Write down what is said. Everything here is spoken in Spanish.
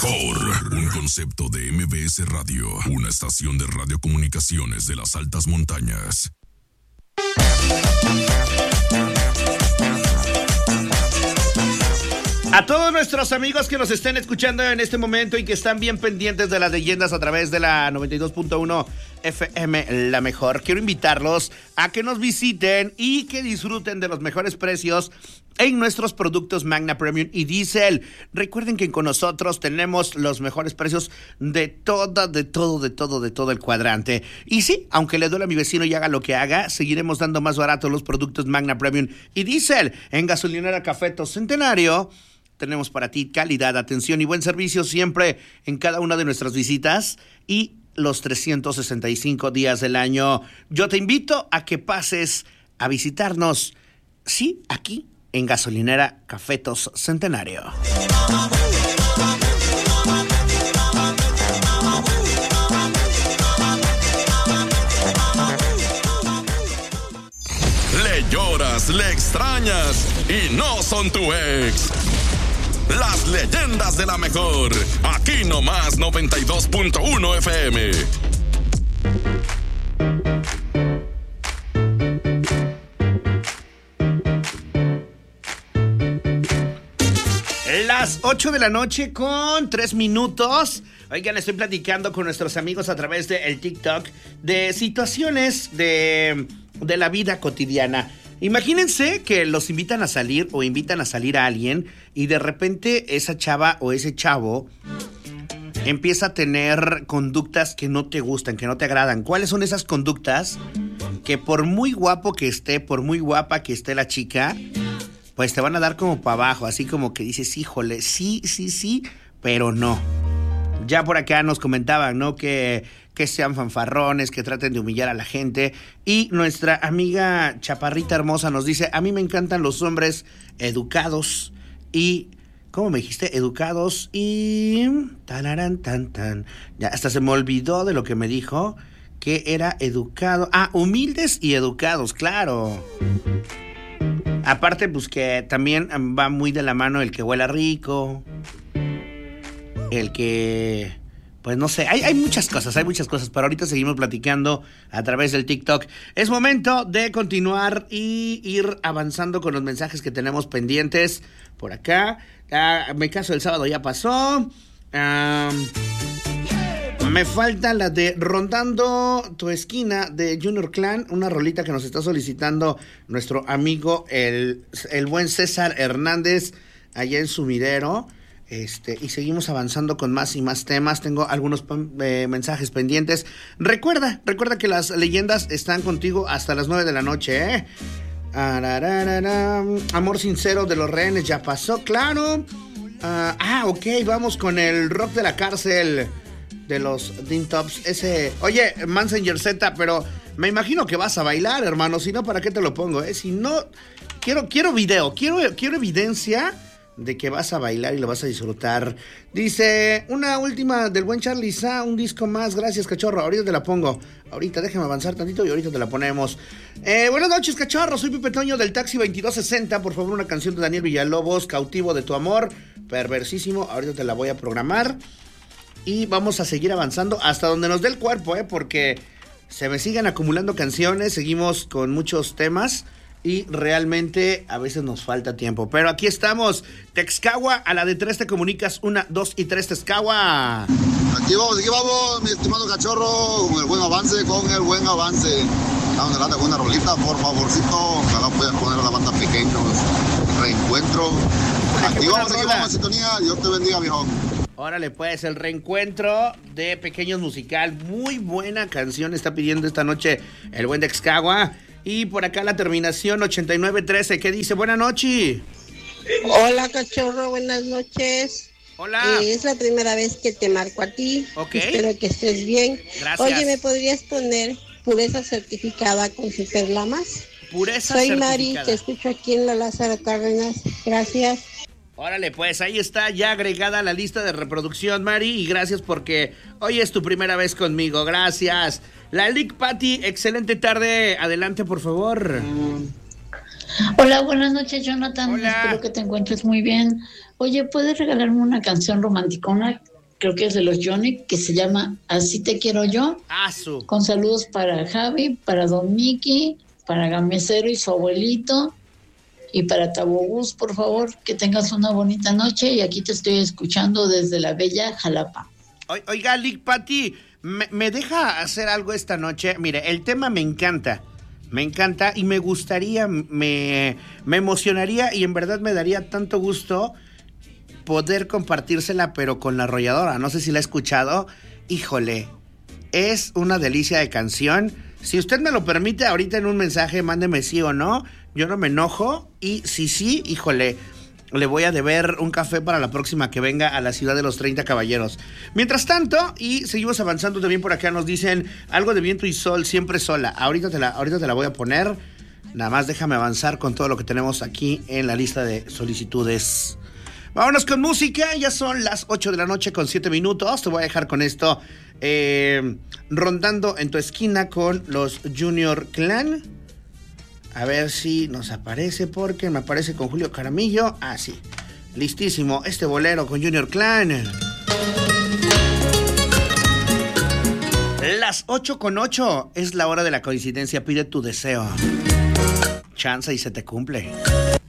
mejor. Un concepto de MBS Radio, una estación de radiocomunicaciones de las altas montañas. A todos nuestros amigos que nos estén escuchando en este momento y que están bien pendientes de las leyendas a través de la 92.1 FM La Mejor, quiero invitarlos a que nos visiten y que disfruten de los mejores precios en nuestros productos Magna Premium y Diesel. Recuerden que con nosotros tenemos los mejores precios de todo el cuadrante. Y sí, aunque le duele a mi vecino y haga lo que haga, seguiremos dando más barato los productos Magna Premium y Diesel. En Gasolinera Cafeto Centenario tenemos para ti calidad, atención y buen servicio siempre en cada una de nuestras visitas y los 365 días del año. Yo te invito a que pases a visitarnos, sí, aquí en Gasolinera Cafetos Centenario. Le lloras, le extrañas y no son tu ex. Las leyendas de La Mejor, aquí nomás 92.1 FM. Las 8 de la noche con 3 minutos. Oigan, estoy platicando con nuestros amigos a través de el TikTok de situaciones de la vida cotidiana. Imagínense que los invitan a salir o invitan a salir a alguien y de repente esa chava o ese chavo empieza a tener conductas que no te gustan, que no te agradan. ¿Cuáles son esas conductas que por muy guapo que esté, por muy guapa que esté la chica, pues te van a dar como para abajo, así como que dices, híjole, sí, pero no? Ya por acá nos comentaban, ¿no? Que sean fanfarrones, que traten de humillar a la gente. Y nuestra amiga Chaparrita Hermosa nos dice, a mí me encantan los hombres educados y... ¿Cómo me dijiste? Educados y... Tararán, tan. Ya hasta se me olvidó de lo que me dijo, que era educado. Ah, humildes y educados, claro. Aparte, pues que también va muy de la mano el que huela rico, el que... Pues no sé, hay muchas cosas, pero ahorita seguimos platicando a través del TikTok. Es momento de continuar y ir avanzando con los mensajes que tenemos pendientes por acá. Me caso el sábado ya pasó. Me falta la de Rondando tu esquina de Junior Clan, una rolita que nos está solicitando nuestro amigo el buen César Hernández allá en Sumidero. Y seguimos avanzando con más y más temas. Tengo algunos mensajes pendientes. Recuerda que las leyendas están contigo hasta las 9 de la noche, ¿eh? Amor sincero de los rehenes ya pasó, claro. Ok, vamos con el rock de la cárcel de los Dean Tops. Oye, Mansenger Z, pero me imagino que vas a bailar, hermano. Si no, ¿para qué te lo pongo? Si no, quiero video, quiero evidencia de que vas a bailar y lo vas a disfrutar. Dice, una última del buen Charlie Sa, un disco más, gracias, cachorro, ahorita te la pongo. Ahorita, déjame avanzar tantito y ahorita te la ponemos. Buenas noches, cachorro, soy Pipe Toño del Taxi 2260, por favor, una canción de Daniel Villalobos, Cautivo de tu amor, perversísimo, ahorita te la voy a programar. Y vamos a seguir avanzando hasta donde nos dé el cuerpo, porque se me siguen acumulando canciones, seguimos con muchos temas. Y realmente a veces nos falta tiempo. Pero aquí estamos. Texcagua, a la de 3 te comunicas. 1, 2 y 3, Texcagua. Aquí vamos, mi estimado cachorro. Con el buen avance. Estamos hablando con una rolita, por favorcito. Ojalá puedan poner a la banda Pequeños. Reencuentro. Aquí vamos en sintonía. Dios te bendiga, viejo. Órale, pues, el Reencuentro de Pequeños musical. Muy buena canción está pidiendo esta noche el buen Texcagua. Y por acá la terminación 8913, ¿qué dice? Buenas noches. Hola, cachorro, buenas noches. Hola. Es la primera vez que te marco a ti. Ok. Espero que estés bien. Gracias. Oye, ¿me podrías poner pureza certificada con superlamas? Pureza Soy certificada. Mari, te escucho aquí en la Lázaro Cárdenas. Gracias. Órale, pues ahí está ya agregada a la lista de reproducción, Mari, y gracias porque hoy es tu primera vez conmigo, gracias. La Lick Patty, excelente tarde, adelante por favor. Hola, buenas noches, Jonathan. Hola. Espero que te encuentres muy bien. Oye, ¿puedes regalarme una canción romanticona creo que es de los Johnny, que se llama Así te quiero yo. Con saludos para Javi, para Don Miki, para Gamesero y su abuelito, y para Tabobús, por favor, que tengas una bonita noche, y aquí te estoy escuchando desde la bella Jalapa. Oiga, Lick Pati, ¿me deja hacer algo esta noche? Mire, el tema me encanta y me gustaría, me emocionaría y en verdad me daría tanto gusto poder compartírsela, pero con La Arrolladora. No sé si la ha escuchado. Híjole, es una delicia de canción. Si usted me lo permite, ahorita en un mensaje mándeme sí o no. Yo no me enojo. Y si sí, híjole, le voy a deber un café para la próxima que venga a la ciudad de los 30 caballeros. Mientras tanto, y seguimos avanzando también por acá, nos dicen algo de Viento y Sol, Siempre Sola. Ahorita te la voy a poner. Nada más déjame avanzar con todo lo que tenemos aquí en la lista de solicitudes. Vámonos con música, ya son las 8 de la noche con 7 minutos. Te voy a dejar con esto, Rondando en tu esquina con los Junior Clan. A ver si nos aparece, porque me aparece con Julio Caramillo. Ah, sí, listísimo, este bolero con Junior Clan. Las 8:08 es la hora de la coincidencia, pide tu deseo. Chanza y se te cumple.